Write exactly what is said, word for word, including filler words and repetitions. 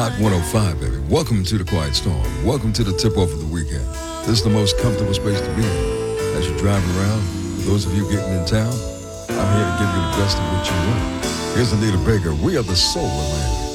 Hot one oh five, baby. Welcome to the Quiet Storm. Welcome to the tip-off of the weekend. This is the most comfortable space to be in. As you're driving around, for those of you getting in town, I'm here to give you the best of what you want. Here's Anita Baker. We are the soul of Miami.